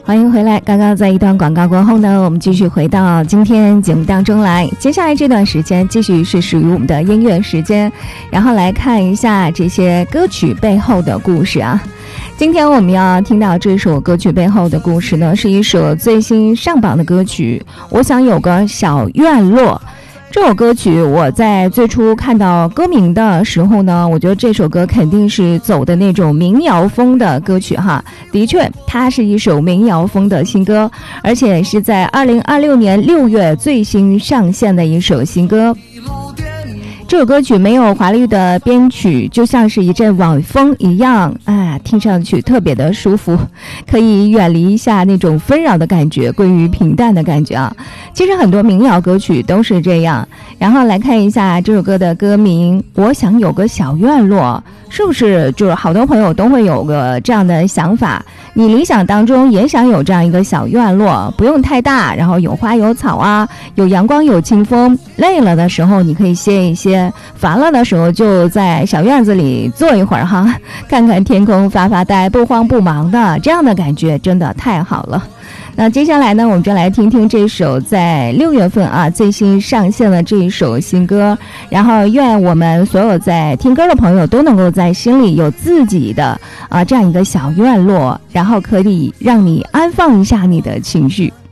欢迎回来。刚刚在一段广告过后呢，我们继续回到今天节目当中来。接下来这段时间继续是属于我们的音乐时间，然后来看一下这些歌曲背后的故事啊。今天我们要听到这首歌曲背后的故事呢，是一首最新上榜的歌曲，我想有个小院落。这首歌曲我在最初看到歌名的时候呢，我觉得这首歌肯定是走的那种民谣风的歌曲哈。的确，它是一首民谣风的新歌，而且是在2026年6月最新上线的一首新歌。这首歌曲没有华丽的编曲，就像是一阵晚风一样，听上去特别的舒服，可以远离一下那种纷扰的感觉，归于平淡的感觉啊。其实很多民谣歌曲都是这样。然后来看一下这首歌的歌名，我想有个小院落，是不是就是好多朋友都会有个这样的想法？你理想当中也想有这样一个小院落，不用太大，然后有花有草啊，有阳光有清风，累了的时候你可以歇一歇，烦了的时候就在小院子里坐一会儿哈，看看天空发发呆，不慌不忙的，这样的感觉真的太好了。那接下来呢，我们就来听听这首在6月份最新上线的这一首新歌，然后愿我们所有在听歌的朋友都能够在心里有自己的这样一个小院落，然后可以让你安放一下你的情绪。